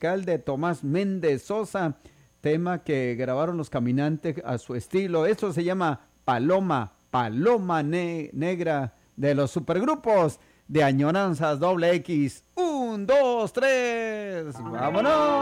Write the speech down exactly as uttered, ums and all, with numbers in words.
musical de Tomás Méndez Sosa, tema que grabaron los Caminantes a su estilo. Esto se llama Paloma, Paloma ne Negra, de los supergrupos de Añoranzas Doble X. Un, dos, tres, vámonos.